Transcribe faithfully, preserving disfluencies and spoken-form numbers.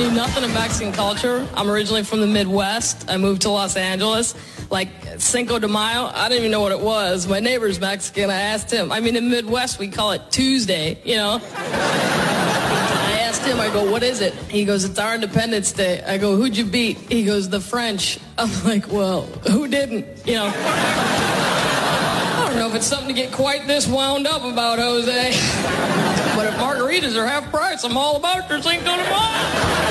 knew nothing of Mexican culture. I'm originally from the Midwest. I moved to Los Angeles. Like Cinco de Mayo, I didn't even know what it was. My neighbor's Mexican. I asked him. I mean, in the Midwest, we call it Tuesday, you know. I asked him, I go, what is it? He goes, it's our Independence Day. I go, who'd you beat? He goes, the French. I'm like, well, who didn't? You know. I don't know if it's something to get quite this wound up about, Jose. But if margaritas are half price, I'm all about your Cinco de Mayo.